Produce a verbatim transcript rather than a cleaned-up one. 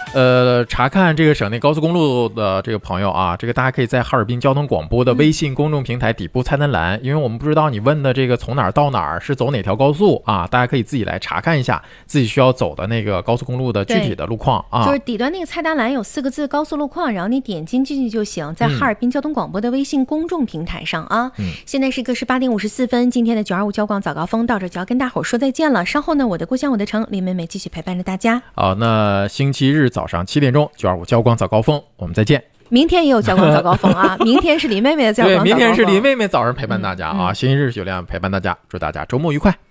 呃，查看这个省内高速公路的这个朋友啊，这个大家可以在哈尔滨交通广播的微信公众平台底部菜单栏，嗯、因为我们不知道你问的这个从哪儿到哪儿是走哪条高速啊，大家可以自己来查看一下自己需要走的那个高速公路的具体的路况啊。 就是底端那个菜单栏有四个字高速路况，然后你点进去就行，在哈尔滨交通广播的微信公众平台上啊。嗯、现在是个是八点五十四分，今天的九二五交广早高峰到这就要跟大伙儿说再见了。稍后呢，我的故乡我的城，林妹妹继续陪伴着大家。 好，那星期日早上七点钟，九二五交广早高峰，我们再见。 明天也有交广早高峰啊，明天是林妹妹的交广早高峰。 对，明天是林妹妹早上陪伴大家啊，嗯、星期日雪亮陪伴大家，祝大家周末愉快。